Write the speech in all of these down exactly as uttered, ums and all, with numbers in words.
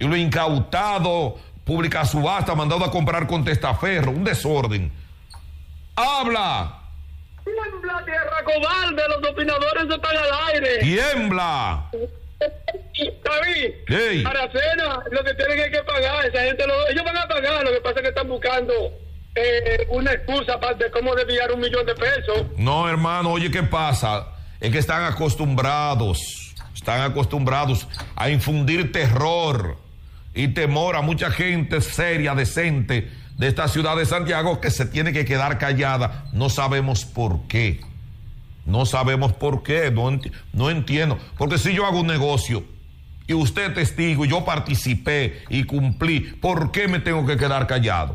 y lo incautado, pública subasta, mandado a comprar con testaferro, un desorden. ¡Habla! Tiembla, tierra cobarde, los opinadores están al aire. ¡Tiembla! David, hey. Aracena, lo que tienen es que pagar, esa gente lo, ellos van a pagar, lo que pasa es que están buscando eh, una excusa de cómo desviar un millón de pesos. No, hermano, oye, ¿qué pasa? Es que están acostumbrados, están acostumbrados a infundir terror y temor a mucha gente seria, decente de esta ciudad de Santiago que se tiene que quedar callada. No sabemos por qué. No sabemos por qué, no, enti- no entiendo. Porque si yo hago un negocio y usted es testigo y yo participé y cumplí, ¿por qué me tengo que quedar callado?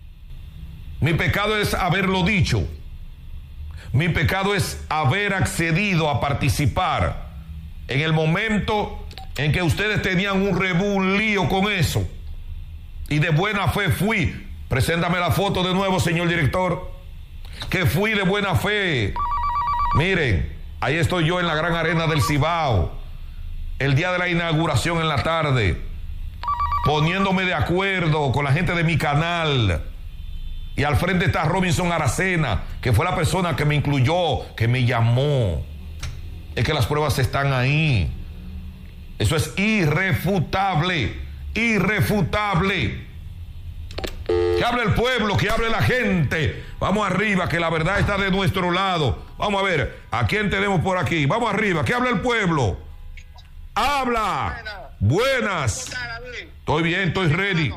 Mi pecado es haberlo dicho. Mi pecado es haber accedido a participar en el momento en que ustedes tenían un rebú, un lío con eso. Y de buena fe fui. Preséntame la foto de nuevo, señor director. Que fui de buena fe. Miren, ahí estoy yo en la gran arena del Cibao, el día de la inauguración en la tarde, poniéndome de acuerdo con la gente de mi canal. Y al frente está Robinson Aracena, que fue la persona que me incluyó, que me llamó. Es que las pruebas están ahí. Eso es irrefutable, irrefutable. Que hable el pueblo, que hable la gente. Vamos arriba, que la verdad está de nuestro lado. Vamos a ver, ¿a quién tenemos por aquí? Vamos arriba, que hable el pueblo. ¡Habla! Buenas. Estoy bien, estoy ready.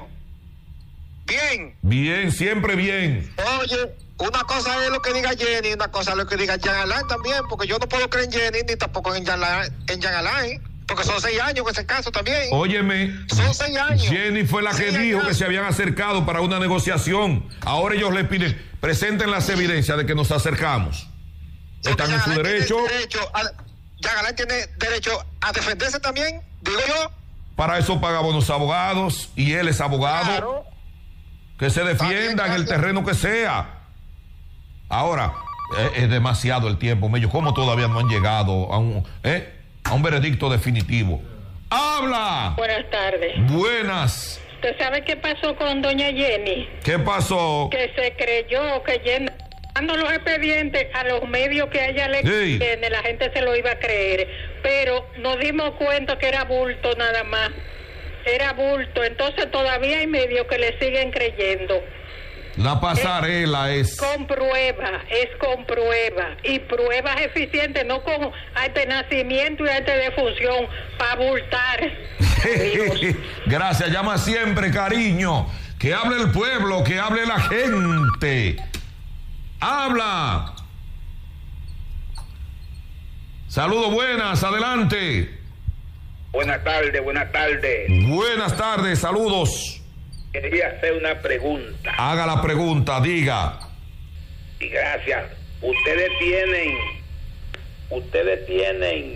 Bien. Bien, siempre bien. Oye, una cosa es lo que diga Jenny, una cosa es lo que diga Jean Alain también, porque yo no puedo creer en Jenny ni tampoco en Jean Alain, en Jean Alain, porque son seis años en ese caso también. Óyeme, son seis años. Jenny fue la que seis dijo años. que se habían acercado para una negociación. Ahora ellos le piden, presenten las evidencias de que nos acercamos. Están en su derecho. derecho a, Jean Alain tiene derecho a defenderse también, digo yo. Para eso pagamos los abogados y él es abogado. Claro. Que se defienda en el terreno que sea. Ahora, es, es demasiado el tiempo, Mello. ¿Cómo todavía no han llegado a un, eh, a un veredicto definitivo? ¡Habla! Buenas tardes. Buenas. ¿Usted sabe qué pasó con doña Jenny? ¿Qué pasó? Que se creyó que llenando los expedientes a los medios que a ella le Sí. conviene, la gente se lo iba a creer. Pero nos dimos cuenta que era bulto nada más. Era bulto. Entonces todavía hay medios que le siguen creyendo. La pasarela es... Con prueba, es con prueba. Y pruebas eficientes, no con acta de nacimiento y acta de defunción para bultar. Adiós. Gracias, llama siempre, cariño. Que hable el pueblo, que hable la gente. Habla. Saludos, buenas, adelante. Buenas tardes, buenas tardes. Buenas tardes, saludos. Quería hacer una pregunta. Haga la pregunta, diga. Y gracias. Ustedes tienen, ustedes tienen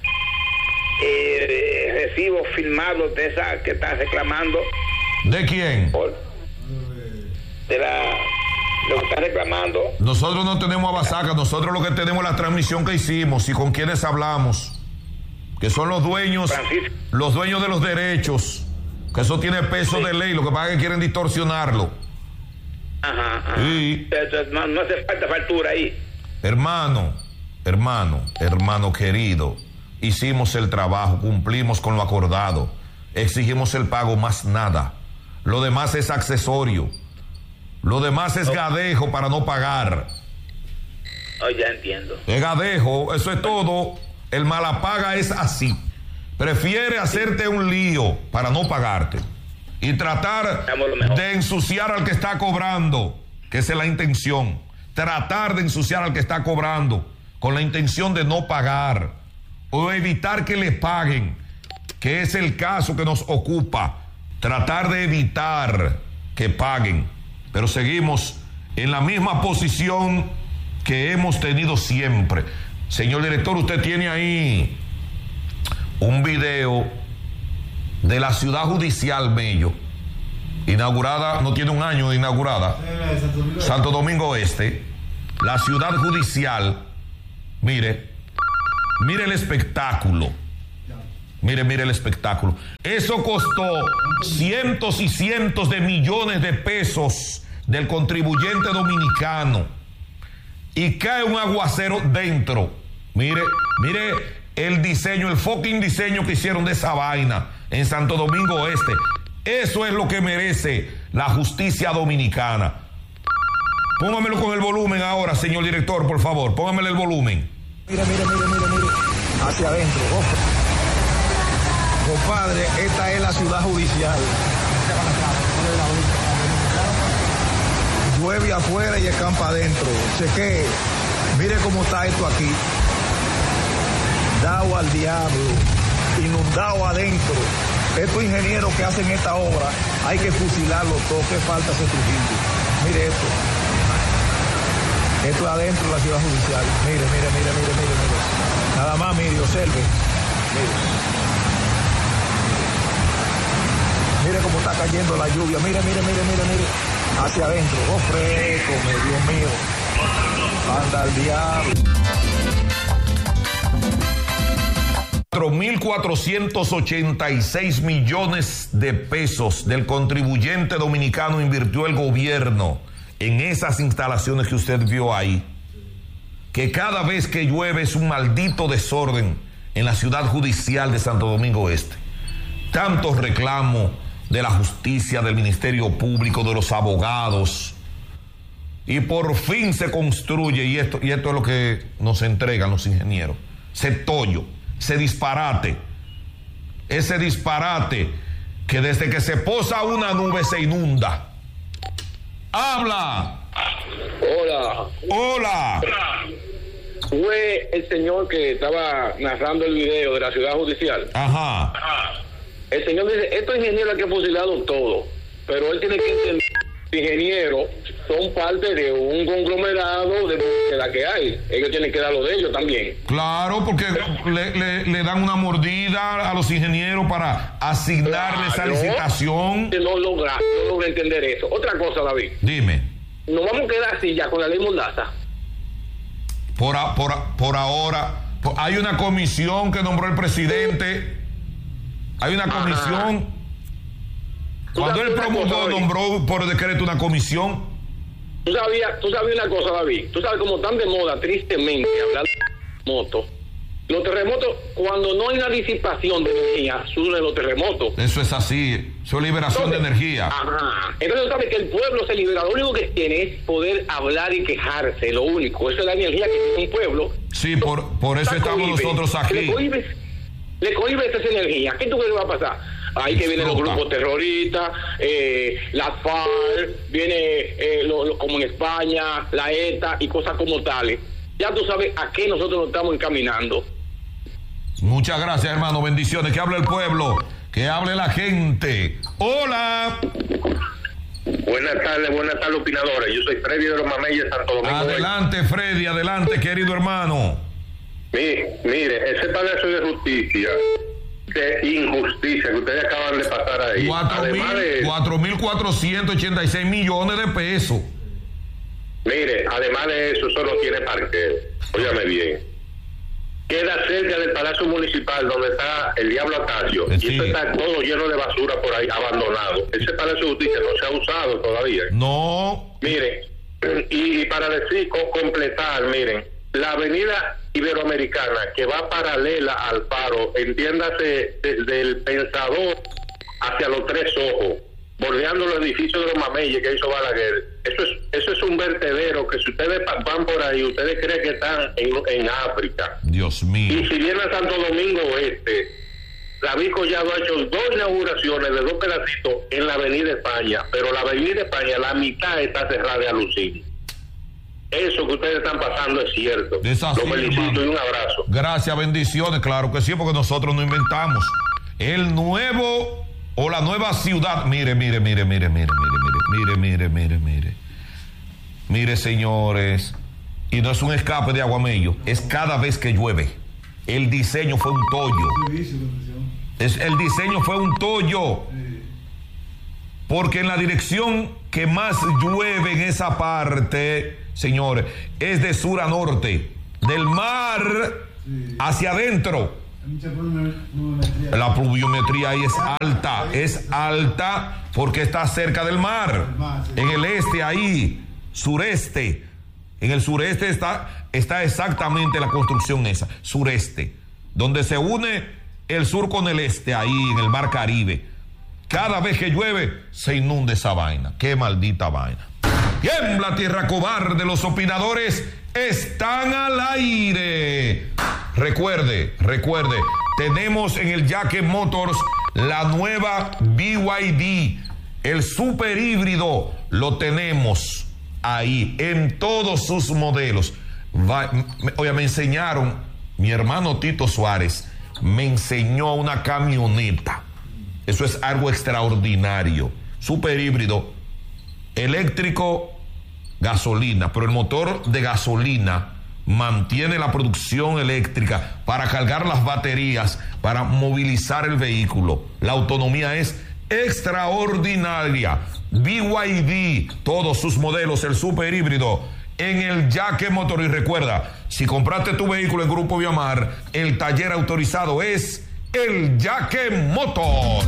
eh, recibos firmados de esa que están reclamando. ¿De quién? Por, de la, lo que están reclamando. Nosotros no tenemos abasaca, nosotros lo que tenemos es la transmisión que hicimos y con quienes hablamos. Que son los dueños, Francisco. los dueños de los derechos, que eso tiene peso Sí. de ley, lo que pasa es que quieren distorsionarlo. Ajá, ajá. Sí. Entonces, no, no hace falta factura ahí. Hermano, hermano, hermano querido, hicimos el trabajo, cumplimos con lo acordado, exigimos el pago, más nada. Lo demás es accesorio, lo demás es gadejo para no pagar. Oh, ya entiendo. Es gadejo, eso es todo. El malapaga es así. Prefiere hacerte un lío para no pagarte y tratar de ensuciar al que está cobrando, que esa es la intención. Tratar de ensuciar al que está cobrando con la intención de no pagar o evitar que le paguen, que es el caso que nos ocupa. Tratar de evitar que paguen, pero seguimos en la misma posición que hemos tenido siempre. Señor director, usted tiene ahí un video de la ciudad judicial, Mello, inaugurada, no tiene un año de inaugurada, Santo Domingo Este, la ciudad judicial. Mire, mire el espectáculo. Mire, mire el espectáculo. Eso costó cientos y cientos de millones de pesos del contribuyente dominicano. Y cae un aguacero dentro. Mire, mire el diseño, el fucking diseño que hicieron de esa vaina en Santo Domingo Este. Eso es lo que merece la justicia dominicana. Póngamelo con el volumen ahora, señor director, por favor. Póngamele el volumen. Mira, mira, mira, mira, mira. Hacia adentro. Oh. Compadre, esta es la ciudad judicial. Llueve afuera y escampa adentro. Cheque, mire cómo está esto aquí. Dado al diablo, inundado adentro. Estos ingenieros que hacen esta obra, hay que fusilarlos todos. ¿Qué falta ese Trujillo? Mire esto. Esto es adentro de la ciudad judicial. Mire, mire, mire, mire, mire, mire. Nada más, mire, observe. Mire. Mire cómo está cayendo la lluvia. Mire, mire, mire, mire, mire. Hacia adentro. Oh, fresco, Dios mío. Anda al diablo. cuatro mil cuatrocientos ochenta y seis millones de pesos del contribuyente dominicano invirtió el gobierno en esas instalaciones que usted vio ahí. Que cada vez que llueve es un maldito desorden en la ciudad judicial de Santo Domingo Este. Tantos reclamos de la justicia, del Ministerio Público, de los abogados. Y por fin se construye, y esto, y esto es lo que nos entregan los ingenieros, ese tollo, ese disparate, ese disparate que desde que se posa una nube se inunda. ¡Habla! Hola. ¡Hola! Fue el señor que estaba narrando el video de la ciudad judicial. Ajá. El señor dice, estos ingenieros han fusilado todo, pero él tiene que entender que los ingenieros son parte de un conglomerado de búsqueda que hay. Ellos tienen que dar lo de ellos también. Claro, porque le, le, le dan una mordida a los ingenieros para asignarles Claro. esa licitación. No logra, no logra entender eso. Otra cosa, David. Dime. Nos vamos a quedar así ya con la ley Mordaza. Por, a, por, a, por ahora, por, hay una comisión que nombró el presidente. Hay una comisión. Cuando él promulgó, nombró por decreto una comisión. Tú sabías, tú sabías una cosa, David. Tú sabes cómo están de moda, tristemente, hablar de motos. Los terremotos, cuando no hay una disipación de energía, surgen los terremotos. Eso es así. Eso es liberación Entonces, de energía. Ajá. Entonces tú sabes que el pueblo se libera. Lo único que tiene es poder hablar y quejarse. Lo único. Eso es la energía que tiene un pueblo. Sí, por, por eso Está estamos cohibe. nosotros aquí. Le cohibes, le cohibes esa energía. ¿Qué tú crees que va a pasar? Ahí que vienen los grupos terroristas, eh, las FARC, viene eh, lo, lo, como en España, la ETA y cosas como tales. Ya tú sabes a qué nosotros nos estamos encaminando. Muchas gracias, hermano. Bendiciones. Que hable el pueblo, que hable la gente. Hola. Buenas tardes, buenas tardes, opinadores. Yo soy Freddy de los Mameyes, Santo Domingo. Adelante, Freddy, adelante, querido hermano. Mire, mire, ese palacio de justicia, de injusticia que ustedes acaban de pasar ahí. cuatro mil cuatrocientos ochenta y seis millones de pesos. Mire, además de eso, eso no tiene parqueo. Óyame bien. Queda cerca del Palacio Municipal donde está el Diablo Acacio. Sí. Y eso está todo lleno de basura por ahí, abandonado. Ese Palacio de Justicia no se ha usado todavía. No. Mire, y para decir, co- completar, miren, la avenida Iberoamericana que va paralela al Faro, entiéndase desde el Pensador hacia los Tres Ojos, bordeando los edificios de los Mameyes que hizo Balaguer. Eso es, eso es un vertedero que si ustedes van por ahí, ustedes creen que están en, en África. Dios mío. Y si viene a Santo Domingo Oeste, David Collado ha hecho dos inauguraciones de dos pedacitos en la Avenida España, pero la Avenida España, la mitad está cerrada de alucin. Eso que ustedes están pasando es cierto. Es así, Los felicito, hermano. y un abrazo. Gracias, bendiciones, claro que sí, porque nosotros no inventamos. El nuevo o la nueva ciudad. Mire, mire, mire, mire, mire, mire, mire, mire, mire, mire. Mire, señores. Y no es un escape de Aguamello, es cada vez que llueve. El diseño fue un tollo. Es, el diseño fue un tollo. Porque en la dirección que más llueve en esa parte, señores, es de sur a norte. Del mar hacia adentro. La pluviometría ahí es alta, es alta porque está cerca del mar. En el este ahí, sureste, en el sureste está, está exactamente la construcción esa, sureste, donde se une el sur con el este, ahí en el mar Caribe. Cada vez que llueve se inunda esa vaina. Qué maldita vaina. Tiembla tierra cobarde, los opinadores están al aire. Recuerde, recuerde, tenemos en el Jaque Motors la nueva B Y D, el super híbrido, lo tenemos ahí en todos sus modelos. Va, me, oye, me enseñaron, mi hermano Tito Suárez me enseñó una camioneta. Eso es algo extraordinario. Super híbrido, eléctrico, gasolina, pero el motor de gasolina mantiene la producción eléctrica para cargar las baterías, para movilizar el vehículo. La autonomía es extraordinaria. B Y D, todos sus modelos, el super híbrido, en el Jaque Motor. Y recuerda, si compraste tu vehículo en Grupo Viamar, el taller autorizado es el Jaque Motor.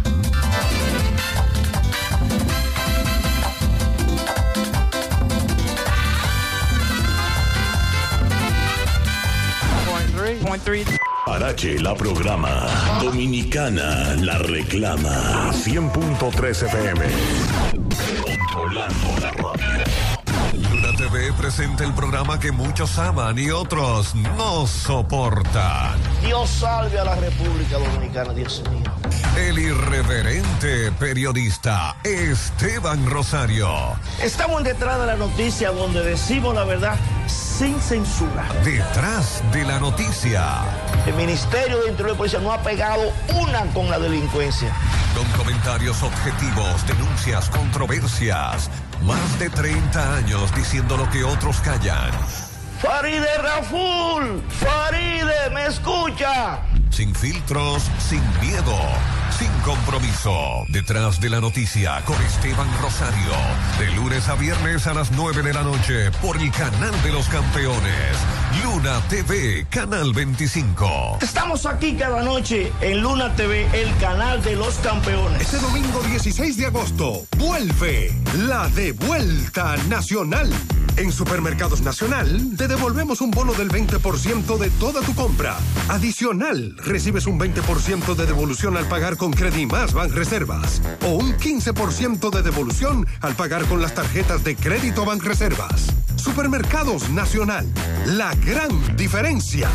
Parache la programa, Dominicana la reclama. cien punto tres F M. Controlando la radio. Luna T V presenta el programa que muchos aman y otros no soportan. Dios salve a la República Dominicana, Dios mío. El irreverente periodista Esteban Rosario. Estamos detrás de la noticia donde decimos la verdad sin censura. Detrás de la noticia. El Ministerio de Interior y Policía no ha pegado una con la delincuencia. Con comentarios objetivos, denuncias, controversias. Más de treinta años diciendo lo que otros callan. Faride Raful, Faride, ¿me escucha? Sin filtros, sin miedo, sin compromiso. Detrás de la noticia con Esteban Rosario. De lunes a viernes a las nueve de la noche por el canal de los campeones. Luna T V, canal veinticinco. Estamos aquí cada noche en Luna T V, el canal de los campeones. Este domingo dieciséis de agosto, vuelve la Devuelta Nacional. En Supermercados Nacional, te devolvemos un bono del veinte por ciento de toda tu compra. Adicional, recibes un veinte por ciento de devolución al pagar con Credimás Banreservas o un quince por ciento de devolución al pagar con las tarjetas de crédito Banreservas. Supermercados Nacional, la gran diferencia.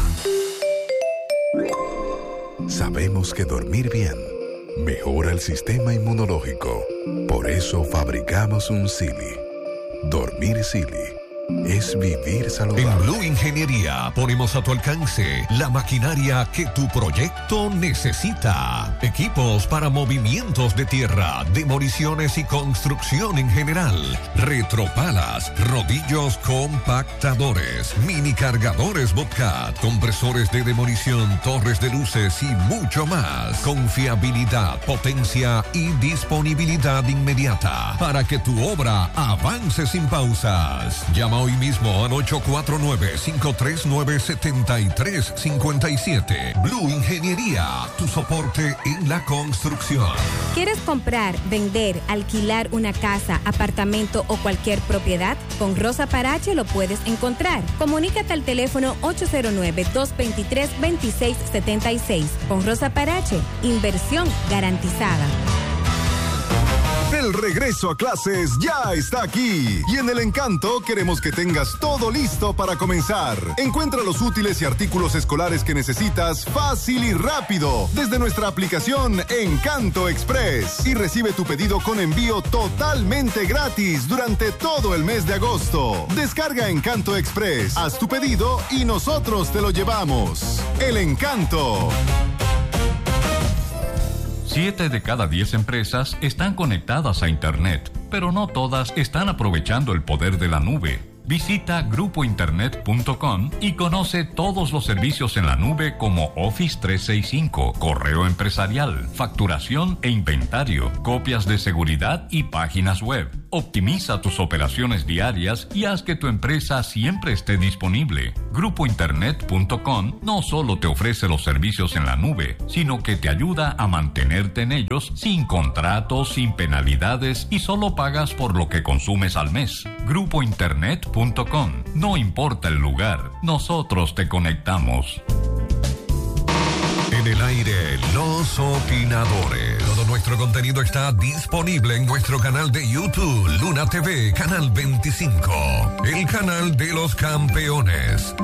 Sabemos que dormir bien mejora el sistema inmunológico. Por eso fabricamos un Silly. Dormir Silly es vivir saludable. En Blue Ingeniería ponemos a tu alcance la maquinaria que tu proyecto necesita. Equipos para movimientos de tierra, demoliciones y construcción en general. Retropalas, rodillos compactadores, mini cargadores Bobcat, compresores de demolición, torres de luces y mucho más. Confiabilidad, potencia y disponibilidad inmediata para que tu obra avance sin pausas. Llama hoy mismo al ocho cuatro nueve, cinco tres nueve, siete tres cinco siete. Blue Ingeniería, tu soporte en la construcción. ¿Quieres comprar, vender, alquilar una casa, apartamento o cualquier propiedad? Con Rosa Parache lo puedes encontrar. Comunícate al teléfono ocho cero nueve, dos dos tres, dos seis siete seis. Con Rosa Parache, inversión garantizada. El regreso a clases ya está aquí y en El Encanto queremos que tengas todo listo para comenzar. Encuentra los útiles y artículos escolares que necesitas fácil y rápido desde nuestra aplicación Encanto Express y recibe tu pedido con envío totalmente gratis durante todo el mes de agosto. Descarga Encanto Express, haz tu pedido y nosotros te lo llevamos. El Encanto. Siete de cada diez empresas están conectadas a Internet, pero no todas están aprovechando el poder de la nube. Visita grupo internet punto com y conoce todos los servicios en la nube como Office trescientos sesenta y cinco, correo empresarial, facturación e inventario, copias de seguridad y páginas web. Optimiza tus operaciones diarias y haz que tu empresa siempre esté disponible. grupo internet punto com no solo te ofrece los servicios en la nube, sino que te ayuda a mantenerte en ellos sin contratos, sin penalidades y solo pagas por lo que consumes al mes. grupo internet punto com. No importa el lugar, nosotros te conectamos. En el aire, los opinadores. Todo nuestro contenido está disponible en nuestro canal de YouTube, Luna T V, Canal veinticinco, el canal de los campeones.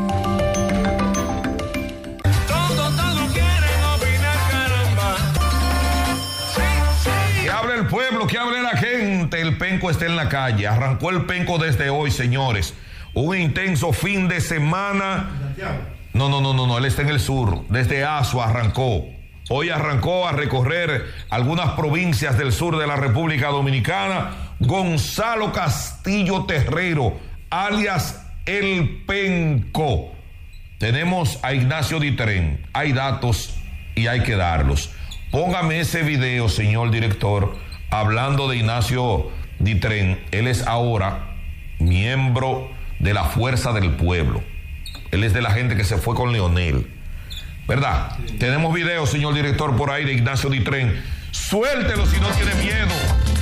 Todo, todo quieren opinar, caramba. Sí, sí. Que hable el pueblo, que hable la gente. El penco está en la calle. Arrancó el penco desde hoy, señores. Un intenso fin de semana. No, no, no, no, no, él está en el sur. Desde Azua arrancó. Hoy arrancó a recorrer algunas provincias del sur de la República Dominicana. Gonzalo Castillo Terrero, alias El Penco. Tenemos a Ignacio Ditren. Hay datos y hay que darlos. Póngame ese video, señor director, hablando de Ignacio Ditren. Él es ahora miembro de la Fuerza del Pueblo. Él es de la gente que se fue con Leonel, ¿verdad? Sí. Tenemos videos, señor director, por ahí de Ignacio Ditren. Suéltelo si no tiene miedo.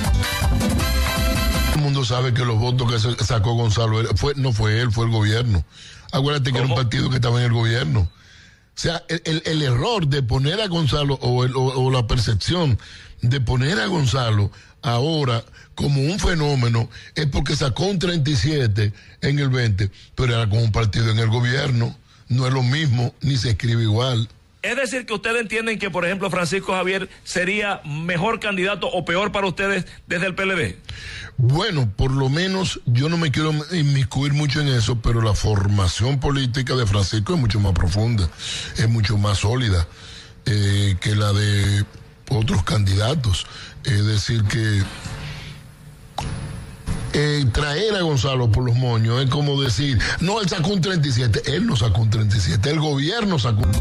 Todo el mundo sabe que los votos que sacó Gonzalo fue, no fue él, fue el gobierno. Acuérdate que ¿Cómo? Era un partido que estaba en el gobierno. O sea, el, el, el error de poner a Gonzalo, o, el, o, o la percepción de poner a Gonzalo ahora como un fenómeno, es porque sacó un treinta y siete en el veinte, pero era como un partido en el gobierno. No es lo mismo, ni se escribe igual. Es decir, que ustedes entienden que, por ejemplo, Francisco Javier sería mejor candidato o peor para ustedes desde el P L D. Bueno, por lo menos yo no me quiero inmiscuir mucho en eso, pero la formación política de Francisco es mucho más profunda, es mucho más sólida eh, que la de otros candidatos. Es decir, que eh, traer a Gonzalo por los moños es como decir, no, él sacó un treinta y siete, él no sacó un treinta y siete, el gobierno sacó un...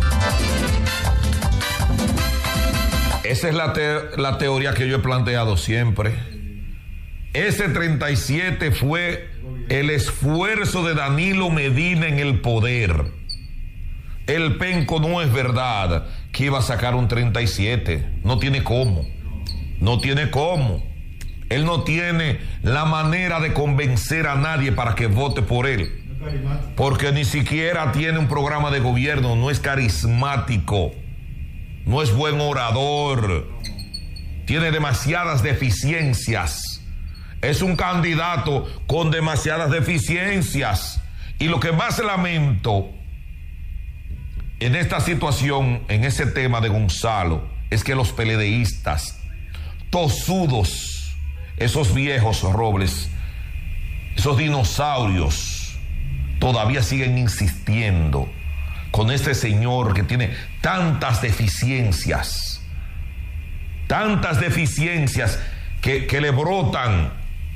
Esa es la, te- la teoría que yo he planteado siempre. Ese treinta y siete fue el esfuerzo de Danilo Medina en el poder. El penco no es verdad que iba a sacar un treinta y siete, no tiene cómo. No tiene cómo. Él no tiene la manera de convencer a nadie para que vote por él. Porque ni siquiera tiene un programa de gobierno, no es carismático, no es buen orador, tiene demasiadas deficiencias. Es un candidato con demasiadas deficiencias. Y lo que más lamento en esta situación, en ese tema de Gonzalo, es que los peledeístas tosudos, esos viejos Robles, esos dinosaurios, todavía siguen insistiendo con este señor que tiene tantas deficiencias, tantas deficiencias que, que le brotan,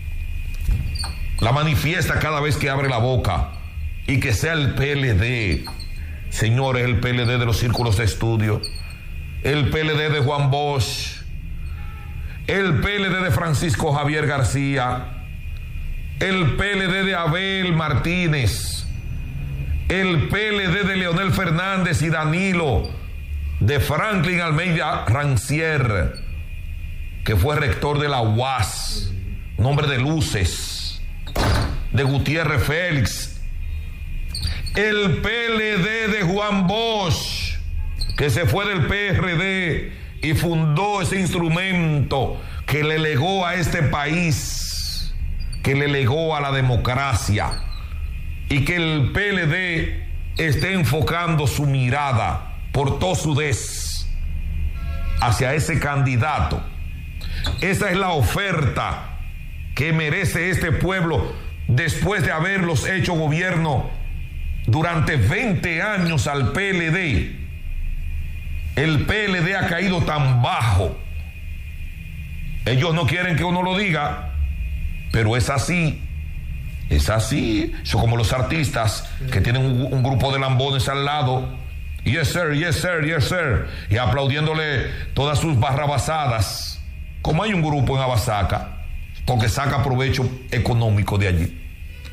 la manifiesta cada vez que abre la boca, y que sea el P L D, señores, el P L D de los círculos de estudio, el P L D de Juan Bosch, el P L D de Francisco Javier García, el P L D de Abel Martínez, el P L D de Leonel Fernández y Danilo, de Franklin Almeida Rancier, que fue rector de la U A S, nombre de luces, de Gutiérrez Félix, el P L D de Juan Bosch, que se fue del P R D y fundó ese instrumento que le legó a este país, que le legó a la democracia, y que el P L D esté enfocando su mirada por tosudez hacia ese candidato. Esa es la oferta que merece este pueblo después de haberlos hecho gobierno durante veinte años al P L D. El P L D ha caído tan bajo. Ellos no quieren que uno lo diga, pero es así. Es así. Son como los artistas que tienen un, un grupo de lambones al lado. Yes sir, yes sir, yes sir. Y aplaudiéndole todas sus barrabasadas. Como hay un grupo en Abasaca, porque saca provecho económico de allí.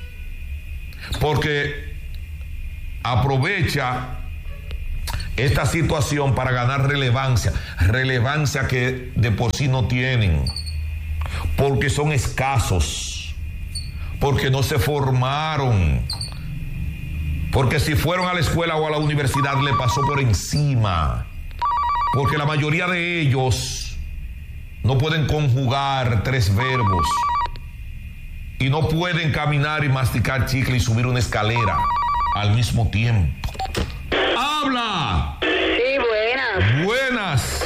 Porque aprovecha esta situación para ganar relevancia, relevancia que de por sí no tienen, porque son escasos, porque no se formaron, porque si fueron a la escuela o a la universidad le pasó por encima, porque la mayoría de ellos no pueden conjugar tres verbos y no pueden caminar y masticar chicle y subir una escalera al mismo tiempo. ¡Habla! Sí, buenas. Buenas.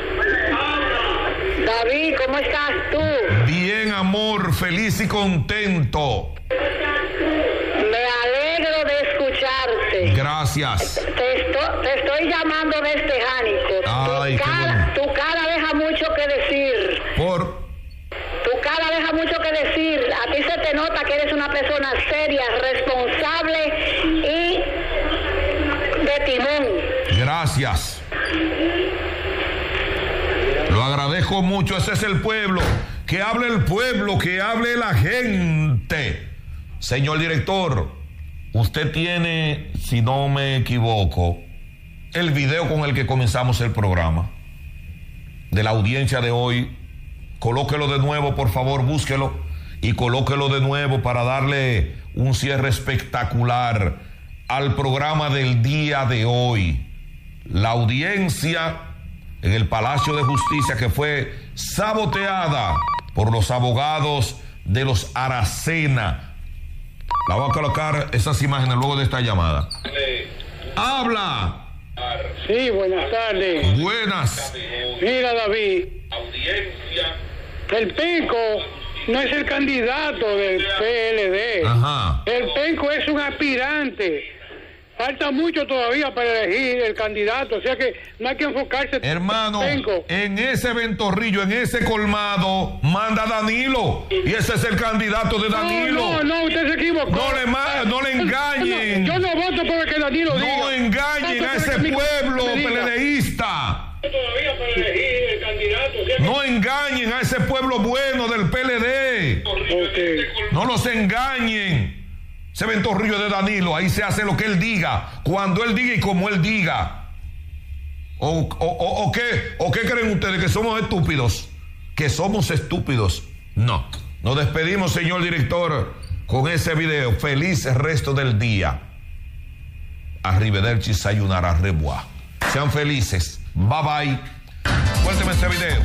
David, ¿cómo estás tú? Bien, amor, feliz y contento. Me alegro de escucharte. Gracias. Te, esto, te estoy llamando desde Jánico. Ay, tu, qué cara, bueno. tu cara deja mucho que decir. Por... Tu cara deja mucho que decir. A ti se te nota que eres una persona seria, responsable y de timón. Gracias. Lo agradezco mucho. Ese es el pueblo. Que hable el pueblo, que hable la gente. Señor director, usted tiene, si no me equivoco, el video con el que comenzamos el programa. De la audiencia de hoy. Colóquelo de nuevo, por favor, búsquelo y colóquelo de nuevo para darle un cierre espectacular al programa del día de hoy. La audiencia en el Palacio de Justicia que fue saboteada por los abogados de los Aracena. La voy a colocar esas imágenes luego de esta llamada. ¡Habla! Sí, buenas tardes. Buenas. Mira, David. Audiencia. El Penco no es el candidato del P L D. Ajá. El Penco es un aspirante. Falta mucho todavía para elegir el candidato, o sea que no hay que enfocarse. Hermano, en Penco. En ese ventorrillo, en ese colmado, manda Danilo. Y ese es el candidato de Danilo. No, no, no, usted se equivocó. No le, ma- no le engañen. Yo no, yo no voto por el que Danilo no diga. No engañen a ese pueblo peledeísta. Todavía para elegir el candidato. ¿Cierto? No engañen a ese pueblo bueno del P L D. Okay. No los engañen. Ese ventorrillo de Danilo, ahí se hace lo que él diga, cuando él diga y como él diga. ¿O, o, o, o qué? ¿O qué creen ustedes? ¿Que somos estúpidos? ¿Que somos estúpidos? No. Nos despedimos, señor director, con ese video. Feliz resto del día. Arrivederci, sayonara, au revoir. Sean felices. Bye bye. Cuénteme este video.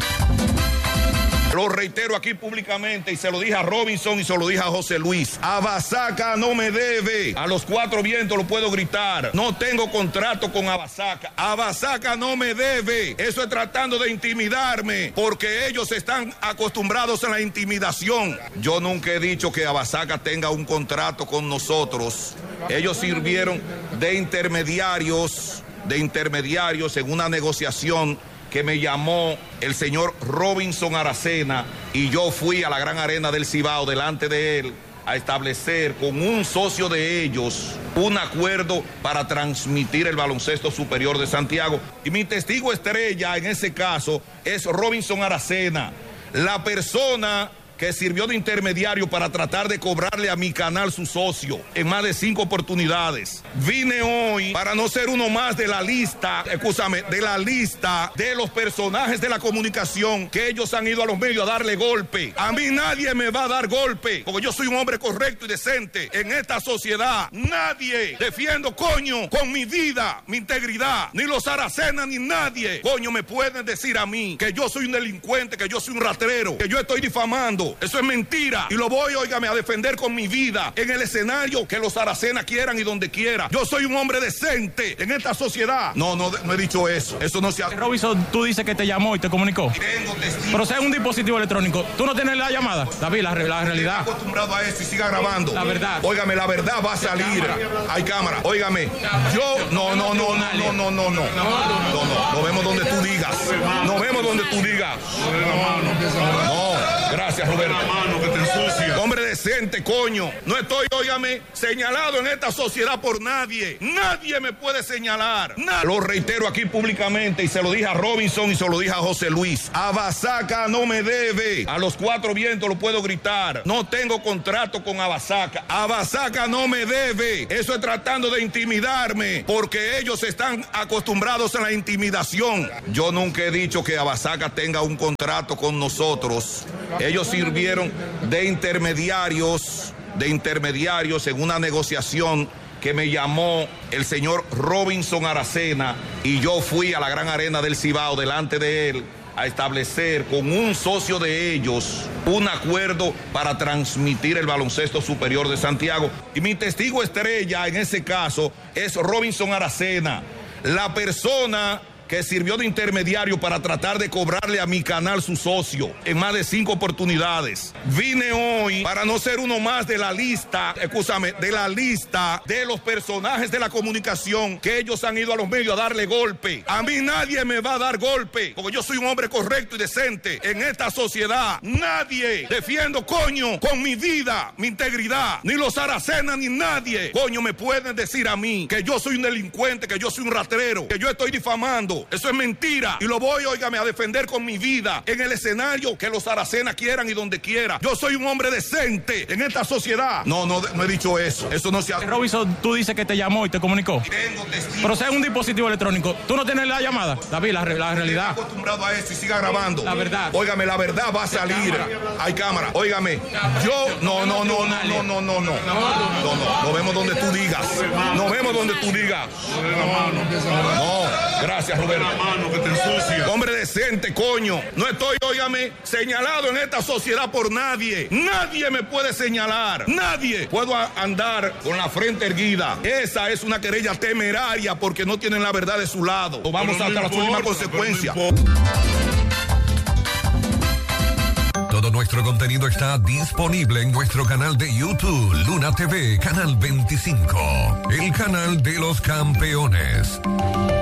Lo reitero aquí públicamente y se lo dije a Robinson y se lo dije a José Luis. Abasaca no me debe. A los cuatro vientos lo puedo gritar. No tengo contrato con Abasaca. Abasaca no me debe. Eso es tratando de intimidarme porque ellos están acostumbrados a la intimidación. Yo nunca he dicho que Abasaca tenga un contrato con nosotros. Ellos sirvieron de intermediarios, de intermediarios en una negociación que me llamó el señor Robinson Aracena y yo fui a la gran arena del Cibao delante de él a establecer con un socio de ellos un acuerdo para transmitir el baloncesto superior de Santiago. Y mi testigo estrella en ese caso es Robinson Aracena, la persona que sirvió de intermediario para tratar de cobrarle a mi canal su socio en más de cinco oportunidades. Vine hoy para no ser uno más de la lista, escúchame, de la lista de los personajes de la comunicación que ellos han ido a los medios a darle golpe. A mí nadie me va a dar golpe, porque yo soy un hombre correcto y decente en esta sociedad. Nadie defiendo, coño, con mi vida, mi integridad, ni los Aracenas ni nadie, coño, me pueden decir a mí que yo soy un delincuente, que yo soy un rastrero, que yo estoy difamando. Eso es mentira y lo voy, óigame, a defender con mi vida en el escenario que los Aracenas quieran y donde quiera. Yo soy un hombre decente en esta sociedad. No, no, no he dicho eso. Eso no se hace. Robinson, tú dices que te llamó y te comunicó. Tengo testigos. Pero sea un dispositivo electrónico. ¿Tú no tienes la llamada? David, la, la realidad. Estoy acostumbrado a eso y siga grabando. La verdad. Óigame, la verdad va a salir. Hay cámara. Óigame, yo no, no, no, no, no, no, no, no. No, no. Nos vemos donde tú digas. Nos vemos donde tú digas. No. Gracias, Roberto. Hombre decente, coño. No estoy, óigame, señalado en esta sociedad por nadie. Nadie me puede señalar. Nadie. Lo reitero aquí públicamente y se lo dije a Robinson y se lo dije a José Luis. Abasaca no me debe. A los cuatro vientos lo puedo gritar. No tengo contrato con Abasaca. Abasaca no me debe. Eso es tratando de intimidarme porque ellos están acostumbrados a la intimidación. Yo nunca he dicho que Abasaca tenga un contrato con nosotros. Ellos sirvieron de intermediarios, de intermediarios en una negociación que me llamó el señor Robinson Aracena y yo fui a la Gran Arena del Cibao delante de él a establecer con un socio de ellos un acuerdo para transmitir el baloncesto superior de Santiago. Y mi testigo estrella en ese caso es Robinson Aracena, la persona que sirvió de intermediario para tratar de cobrarle a mi canal su socio en más de cinco oportunidades. Vine hoy para no ser uno más de la lista, escúchame, de la lista de los personajes de la comunicación que ellos han ido a los medios a darle golpe. A mí nadie me va a dar golpe, porque yo soy un hombre correcto y decente en esta sociedad. Nadie defiendo, coño, con mi vida, mi integridad, ni los Aracenas ni nadie, coño, me pueden decir a mí que yo soy un delincuente, que yo soy un rastrero, que yo estoy difamando. Eso es mentira y lo voy, óigame, a defender con mi vida en el escenario que los Aracenas quieran y donde quiera. Yo soy un hombre decente en esta sociedad. No, no, no he dicho eso. Eso no se ha... Robinson, tú dices que te llamó y te comunicó. Tengo testigos. Pero sea un dispositivo electrónico. ¿Tú no tienes la llamada? David, la, la realidad. Estoy acostumbrado a eso y siga grabando. La verdad. Óigame, la verdad va a salir. Hay cámara. Óigame, yo... No, no, no, no, no, no, no, no. No, no. Nos vemos donde tú digas. Nos vemos donde tú digas. No, gracias, Roberto. Hombre decente, coño. No estoy, óigame, señalado en esta sociedad por nadie. Nadie me puede señalar. Nadie. Puedo andar con la frente erguida. Esa es una querella temeraria porque no tienen la verdad de su lado. Vamos hasta las últimas consecuencias. Todo nuestro contenido está disponible en nuestro canal de YouTube, Luna T V, Canal veinticinco, el canal de los campeones.